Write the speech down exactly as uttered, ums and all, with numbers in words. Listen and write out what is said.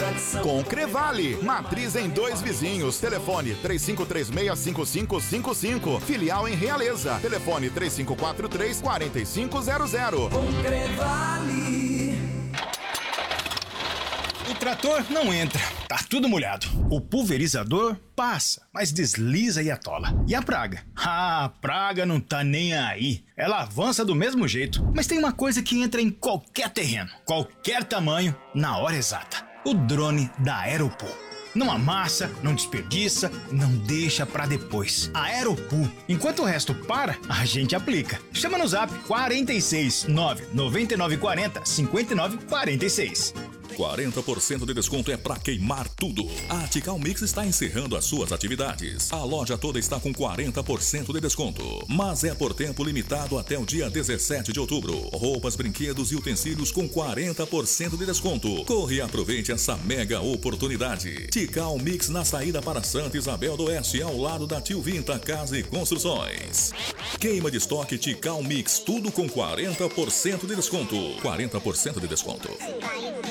tradição. Com Crevale, matriz em dois vizinhos. Telefone três cinco três seis, cinco cinco cinco cinco. Filial em Realeza. Telefone três cinco quatro três, quatro cinco zero zero. Com Crevale. O trator não entra, tá tudo molhado. O pulverizador passa, mas desliza e atola. E a praga? Ah, a praga não tá nem aí. Ela avança do mesmo jeito. Mas tem uma coisa que entra em qualquer terreno, qualquer tamanho, na hora exata. O drone da Aeropool. Não amassa, não desperdiça, não deixa pra depois. A Aeropool. Enquanto o resto para, a gente aplica. Chama no zap quarenta e seis, nove nove nove quatro zero, cinco nove quatro seis. quarenta por cento de desconto é pra queimar tudo. A Tical Mix está encerrando as suas atividades. A loja toda está com quarenta por cento de desconto, mas é por tempo limitado até o dia dezessete de outubro. Roupas, brinquedos e utensílios com quarenta por cento de desconto. Corre e aproveite essa mega oportunidade. Tical Mix na saída para Santa Isabel do Oeste, ao lado da Tio Vinta Casa e Construções. Queima de estoque Tical Mix, tudo com quarenta por cento de desconto. quarenta por cento de desconto.